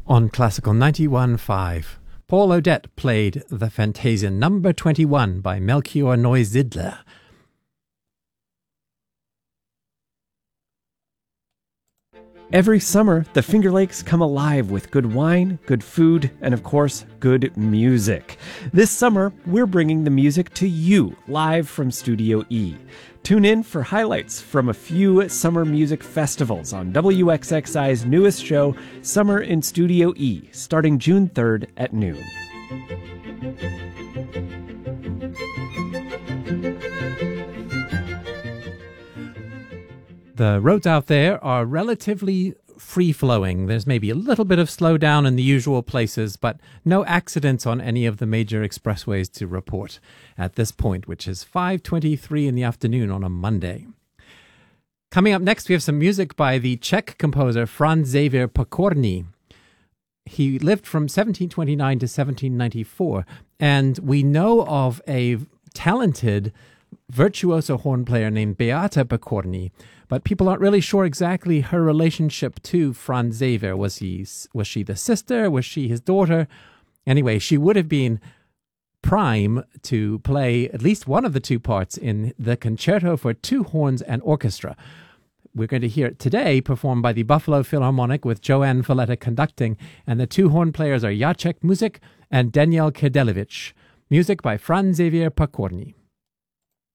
On Classical 91.5, Paul Odette played the Fantasia number 21 by Melchior Neuzidler. Every summer, the Finger Lakes come alive with good wine, good food, and of course, good music. This summer, we're bringing the music to you live from Studio E. Tune in for highlights from a few summer music festivals on WXXI's newest show, Summer in Studio E, starting June 3rd at noon. The roads out there are relatively free-flowing. There's maybe a little bit of slowdown in the usual places, but no accidents on any of the major expressways to report at this point, which is 5:23 in the afternoon on a Monday. Coming up next, we have some music by the Czech composer Franz Xaver Pokorny. He lived from 1729 to 1794, and we know of a talented virtuoso horn player named Beata Pokorny, but people aren't really sure exactly her relationship to Franz Xaver. Was she the sister? Was she his daughter? Anyway, she would have been prime to play at least one of the two parts in the Concerto for Two Horns and Orchestra. We're going to hear it today performed by the Buffalo Philharmonic with Joanne Falletta conducting, and the two horn players are Jacek Muzik and Daniel Kedelevich. Music by Franz Xaver Pokorny.